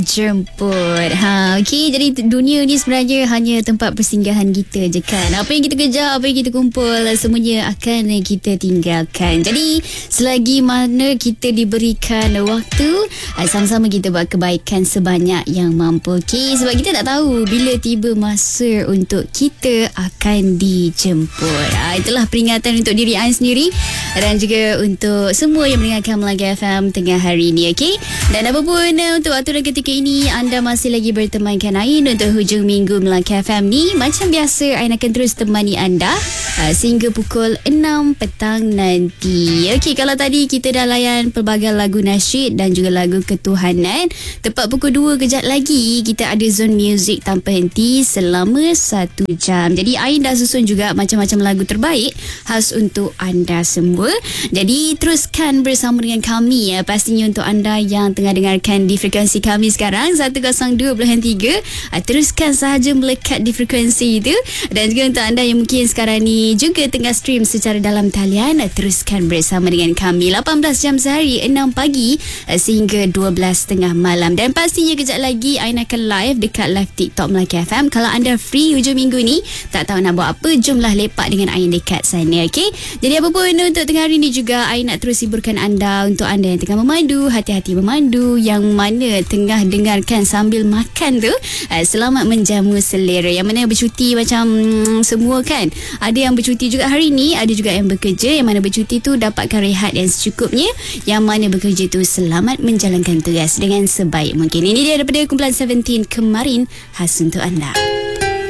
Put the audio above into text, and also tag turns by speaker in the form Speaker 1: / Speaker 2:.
Speaker 1: Jemput. Okey, jadi dunia ni sebenarnya hanya tempat persinggahan kita je kan. Apa yang kita kejar, apa yang kita kumpul, semuanya akan kita tinggalkan. Jadi selagi mana kita diberikan waktu, sama-sama kita buat kebaikan sebanyak yang mampu. Okey, sebab kita tak tahu bila tiba masa untuk kita akan dijemput. Itulah peringatan untuk diri Ain sendiri dan juga untuk semua yang mendengarkan Melaka FM tengah hari ini. Okey, dan apapun untuk waktu dan ketika ini anda masih lagi bertemankan Ain untuk hujung minggu Melaka FM ni. Macam biasa, Ain akan terus temani anda sehingga pukul 6 petang nanti. Okey, kalau tadi kita dah layan pelbagai lagu nasyid dan juga lagu ketuhanan, tepat pukul 2 kejap lagi kita ada zone music tanpa henti selama 1 jam. Jadi Ain dah susun juga macam-macam lagu terbaik khas untuk anda semua. Jadi teruskan bersama dengan kami pastinya untuk anda yang tengah dengarkan di frekuensi kami sekarang 102.3, teruskan sahaja melekat di frekuensi itu. Dan juga untuk anda yang mungkin sekarang ni juga tengah stream secara dalam talian, teruskan bersama dengan kami 18 jam sehari, 6 pagi sehingga 12.30 malam. Dan pastinya kejap lagi Ain akan live dekat live TikTok Melaka FM. Kalau anda free hujung minggu ni, tak tahu nak buat apa, jomlah lepak dengan Ain dekat sana. Okay? Jadi apa pun untuk tengah hari ni juga Ain nak terus hiburkan anda. Untuk anda yang tengah memandu, hati-hati memandu, yang mana tengah dengarkan sambil makan tu, selamat menjamu selera. Yang mana bercuti macam semua kan, ada yang bercuti juga hari ni, ada juga yang bekerja. Yang mana bercuti tu dapatkan rehat yang secukupnya, yang mana bekerja tu selamat menjalankan tugas dengan sebaik mungkin. Ini dia daripada kumpulan 17 kemarin, khas untuk anda.